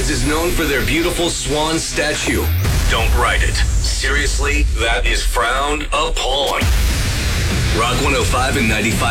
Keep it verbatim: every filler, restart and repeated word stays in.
Rapids is known for their beautiful swan statue. Don't write it. Seriously, that is frowned upon. Rock one oh five and ninety-five